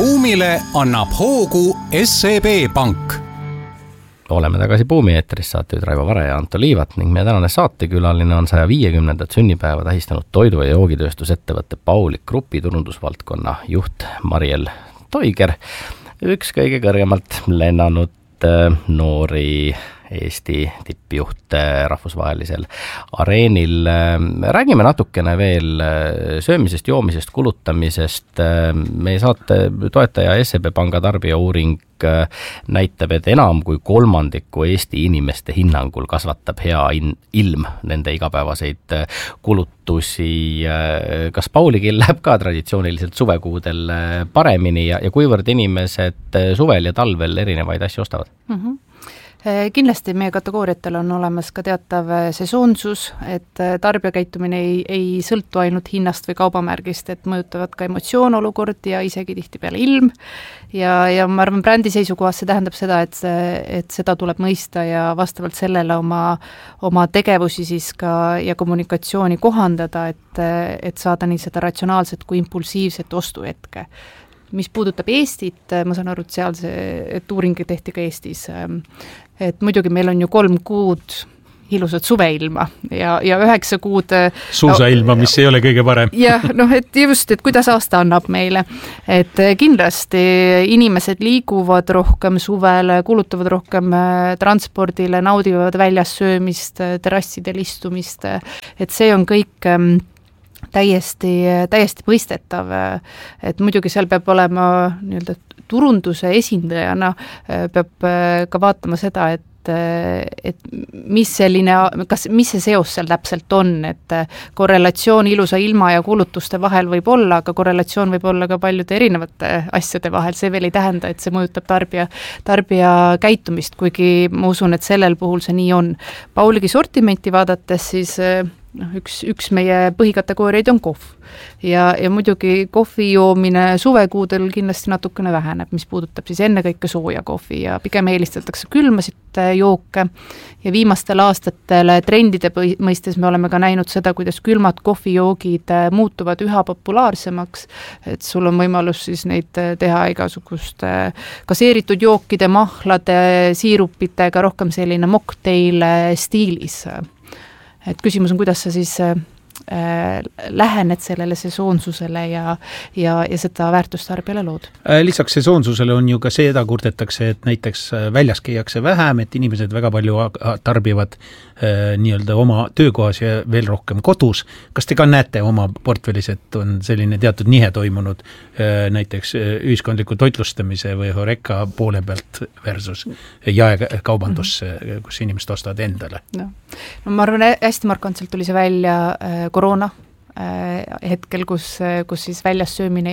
Buumile annab hoogu SEB Pank. Oleme tagasi Buumi eetris, saatejuhid Raivo Vare ja Anto Liivat ning meie tänane saatekülaline on 150. sünnipäeva tähistanud toidu- ja joogitööstusettevõtte Paulik Grupi turundusvaldkonna juht Mariel Toiger, üks kõige kõrgemalt lennanud noori Eesti tippjuht rahvusvahelisel areenil. Räägime natukene veel söömisest, joomisest, kulutamisest. Meie saate toetaja SEB Panga tarbijauuring näitab, et enam kui kolmandiku Eesti inimeste hinnangul kasvatab hea ilm nende igapäevaseid kulutusi. Kas Pauligil läheb ka traditsiooniliselt suvekuudel paremini ja kuivõrd inimesed suvel ja talvel erinevaid asju ostavad? Kindlasti meie kategooriatel on olemas ka teatav sesoonsus, et tarbijakäitumine ei sõltu ainult hinnast või kaubamärgist, et mõjutavad ka emotsioonolukord ja isegi tihtipeale ilm. Ja ma arvan, brändi seisukohast see tähendab seda, et seda tuleb mõista ja vastavalt sellele oma tegevusi siis ka ja kommunikatsiooni kohandada, et saada nii seda ratsionaalset kui impulsiivset ostuhetke. Mis puudutab Eestit, ma saan aru, et uuringi tehti ka Eestis, et muidugi meil on ju 3 kuud ilusat suveilma ja 9 kuud suusailma, mis ei ole kõige parem. Jah, et just, et kuidas aasta annab meile. Et kindlasti inimesed liiguvad rohkem suvel, kulutavad rohkem transpordile, naudivad väljas söömist, terrassidel istumist, et see on kõik täiesti mõistetav, et muidugi seal peab olema nii-öelda turunduse esindajana, peab ka vaatama seda, et mis see seos seal täpselt on, et korrelatsioon ilusa ilma ja kulutuste vahel võib olla, aga korrelatsioon võib olla ka paljude erinevate asjade vahel, see veel ei tähenda, et see mõjutab tarbija käitumist, kuigi ma usun, et sellel puhul see nii on. Pauligi sortimenti vaadates siis üks meie põhikategooriaid on kohv ja muidugi kohvi joomine suvekuudel kindlasti natukene väheneb, mis puudutab siis ennekõike sooja kohvi ja pigem eelistatakse külmasid jooke ja viimastel aastatel trendide mõistes me oleme ka näinud seda, kuidas külmad kohvijoogid muutuvad üha populaarsemaks, et sul on võimalus siis neid teha igasugust gaseeritud jookide, mahlade, siirupitega, rohkem selline mocktail stiilis. Et küsimus on, kuidas sa siis lähened sellele sesoonsusele ja seda väärtust tarbijale lood. Lisaks sesoonsusele on ju ka seda kurdetakse, et näiteks väljas käiakse vähem, et inimesed väga palju tarbivad nii-öelda oma töökohas ja veel rohkem kodus. Kas te ka näete oma portfellis, et on selline teatud nihe toimunud näiteks ühiskondliku toitlustamise või Horeca poole pealt versus jaekaubandus, kus inimesed ostavad endale? No ma arvan, hästi markantselt tuli see välja koroona hetkel, kus siis väljas söömine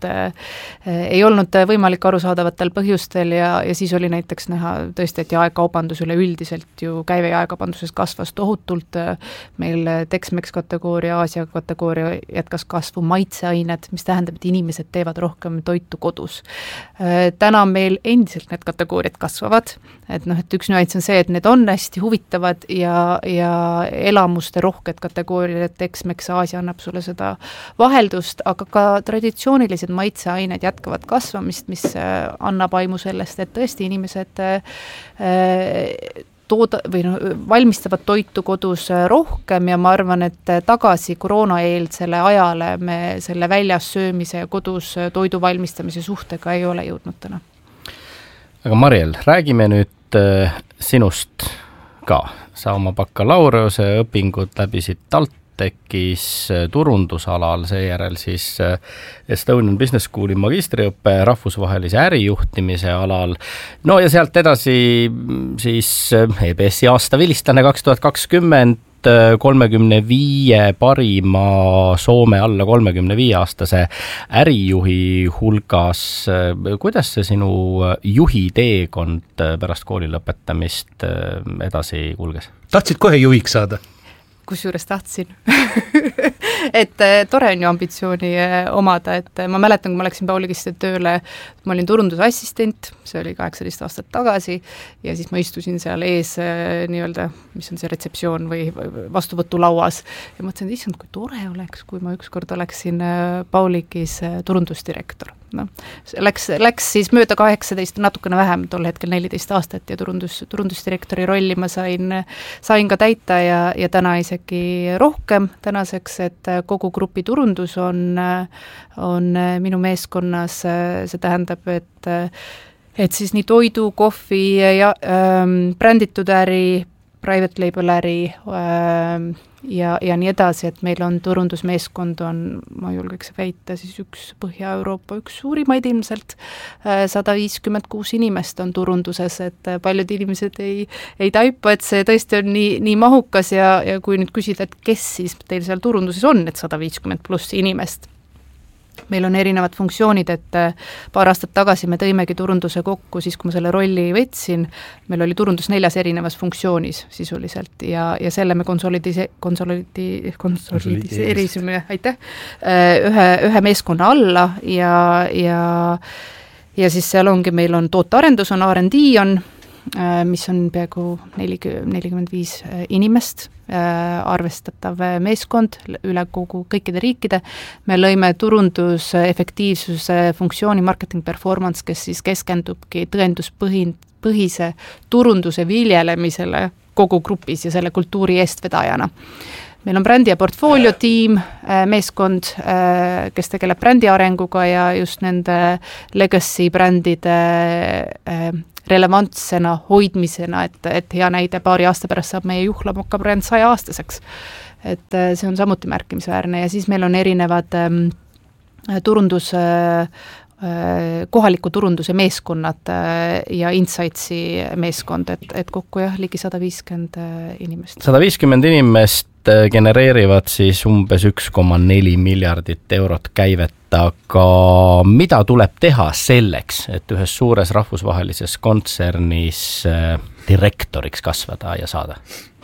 ei olnud võimalik arusaadavatel põhjustel ja siis oli näiteks näha tõesti, et jaekaubandus üleüldiselt ju käive jaekaubanduses kasvas tohutult, meil Tex-Mex kategooria, Aasia kategooria jätkas kasvu, maitseained, mis tähendab, et inimesed teevad rohkem toitu kodus. Täna meil endiselt need kategooriad kasvavad, et üks nüanss on see, et need on hästi huvitavad ja elamuste rohked kategooriad, Tex-Mex, Aasia annab sulle seda vaheldust, aga ka traditsioonilised maitseained jätkavad kasvamist, mis annab aimu sellest, et tõesti inimesed valmistavad toitu kodus rohkem ja ma arvan, et tagasi koroonaeelsele ajale me selle väljas söömise ja kodus toidu valmistamise suhtega ei ole jõudnud täna. Aga Mariel, räägime nüüd sinust ka. Sa oma bakalaureuse õpingud läbisid TalTechis turundusalal, seejärel siis Estonian Business Schooli magistriõppe rahvusvahelise ärijuhtimise alal. No ja sealt edasi siis EBS-i aasta vilistlane 2020 35 parima Soome alla 35-aastase ärijuhi hulgas. Kuidas see sinu juhi teekond pärast kooli lõpetamist edasi kulges? Tahtsid kohe juhiks saada? Kusjuures tahtsin. Et tore on ju ambitsiooni omada, et ma mäletan, kui ma läksin Pauligisse tööle, ma olin turundusassistent, see oli 18 aastat tagasi ja siis ma istusin seal ees nii-öelda, mis on see retseptsioon või vastuvõtulauas ja mõtlesin, et issand, kui tore oleks, kui ma ükskord oleksin Pauligis turundusdirektor. Läks siis mööda 18, natukene vähem, tol hetkel 14 aastat ja turundusdirektori rolli ma sain ka täita ja täna isegi rohkem tänaseks, et kogu grupi turundus on minu meeskonnas, see tähendab, et siis nii toidu, kohvi ja bränditud äri, private label äri ja nii edasi, et meil on turundusmeeskond ma julgeks väita, siis üks Põhja-Euroopa, üks suurimaid ilmselt, 156 inimest on turunduses, et paljud inimesed ei taipa, et see tõesti on nii mahukas ja kui nüüd küsida, et kes siis teil seal turunduses on, et 150 pluss inimest. Meil on erinevad funktsioonid, et paar aastat tagasi me tõimegi turunduse kokku, siis kui ma selle rolli võtsin, meil oli turundus 4 erinevas funktsioonis sisuliselt ja selle me konsolideerisime, aitäh, ühe meeskonna alla ja siis seal ongi, meil on tootearendus, on R&D mis on peaaegu 45 inimest, arvestatav meeskond üle kõikide riikide. Me lõime turundusefektiivsuse funktsiooni marketing performance, kes siis keskendubki tõenduspõhise turunduse viljelemisele kogu grupis ja selle kultuuri eestvedajana. Meil on brändi ja portfoolio tiim, meeskond, kes tegeleb brändi arenguga ja just nende legacy brändide relevantsena, hoidmisena, et hea näide, paari aasta pärast saab meie juhlamoka bränd 100-aastaseks. Et see on samuti märkimisväärne ja siis meil on erinevad kohaliku turunduse meeskonnad ja Insightsi meeskond, et kokku ligi 150 inimest. 150 inimest genereerivad siis umbes 1,4 miljardit eurot käivet, aga mida tuleb teha selleks, et ühes suures rahvusvahelises kontsernis direktoriks kasvada ja saada?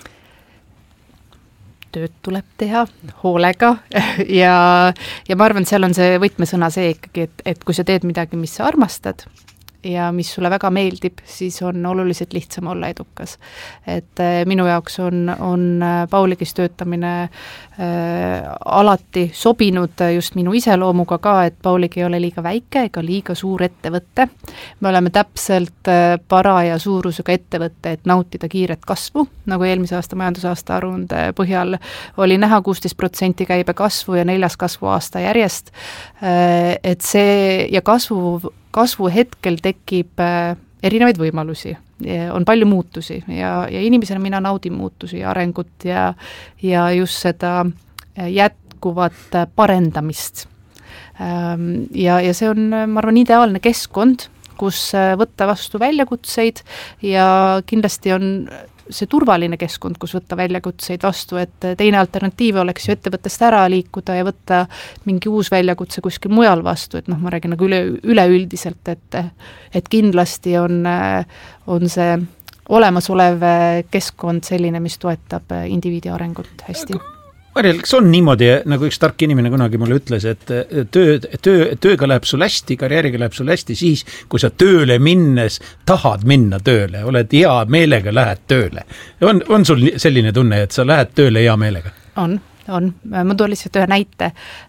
Tööd tuleb teha hoolega ja ma arvan, et seal on see võtmesõna see ikkagi, et kui sa teed midagi, mis sa armastad ja mis sulle väga meeldib, siis on oluliselt lihtsam olla edukas. Et minu jaoks on Pauligis töötamine alati sobinud just minu iseloomuga ka, et Paulig ei ole liiga väike ega liiga suur ettevõtte. Me oleme täpselt paraja suurusega ettevõtte, et nautida kiiret kasvu, nagu eelmise aasta majandusaasta aruande põhjal oli näha 16% käibe kasvu ja 4. kasvuaasta järjest. Et see ja kasvu hetkel tekib erinevaid võimalusi, on palju muutusi ja inimesena mina naudin muutusi ja arengut ja just seda jätkuvat parendamist. Ja see on, ma arvan, ideaalne keskkond, kus võtta vastu väljakutseid ja kindlasti on see turvaline keskkond, kus võtta väljakutseid vastu, et teine alternatiiv oleks ju ettevõttest ära liikuda ja võtta mingi uus väljakutse kuskil mujal vastu, et ma räägin nagu üleüldiselt, et kindlasti on see olemasolev keskkond selline, mis toetab indiviidi arengut hästi. Marjal, kas on niimoodi, nagu üks tark inimene kunagi mulle ütles, et tööga läheb sul hästi, karjääriga läheb sul hästi siis, kui sa tööle minnes tahad minna tööle, oled hea meelega, lähed tööle. On sul selline tunne, et sa lähed tööle hea meelega? On. Ma toon lihtsalt ühe näite.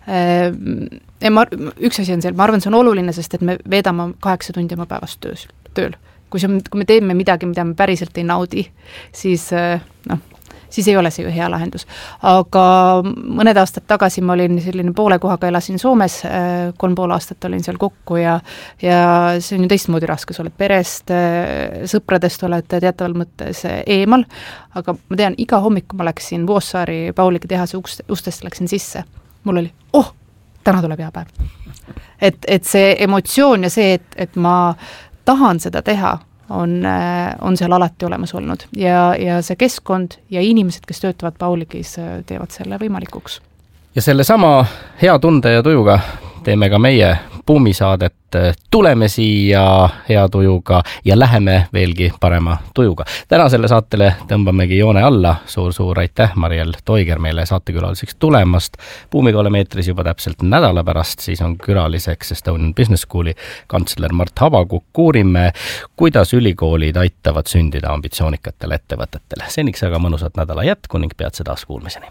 Üks asi on seal, ma arvan, see on oluline, sest et me veedame 8 tundi oma päevast tööl. Kui me teeme midagi, mida me päriselt ei naudi, siis ei ole see ju hea lahendus. Aga mõned aastad tagasi ma olin selline poole kohaga, elasin Soomes, 3,5 aastat olin seal kokku ja see on ju teistmoodi raske, sa oled perest, sõpradest oled teataval mõttes eemal, aga ma tean, iga hommiku ma läksin Vuossaari Pauligi tehase ustest läksin sisse. Mul oli, täna tuleb hea päev. Et see emotsioon ja see, et ma tahan seda teha, on seal alati olemas olnud ja see keskkond ja inimesed, kes töötavad Pauligis, teevad selle võimalikuks. Ja selle sama hea tunde ja tujuga teeme ka meie buumisaadet. Tuleme siia hea tujuga ja läheme veelgi parema tujuga. Täna selle saatele tõmbamegi joone alla. Suur aitäh, Marjel Toiger, meile saatekülaliseks tulemast. Buumiga oleme eetris juba täpselt nädala pärast, siis on külaliseks Estonian Business Schooli kantsler Mart Habakukk. Uurime, kuidas ülikoolid aitavad sündida ambitsioonikatele ettevõtetele. Seniks aga mõnusat nädala jätku ning peatse taas kuulmiseni.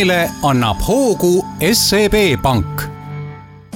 Teile annab hoogu SEB Pank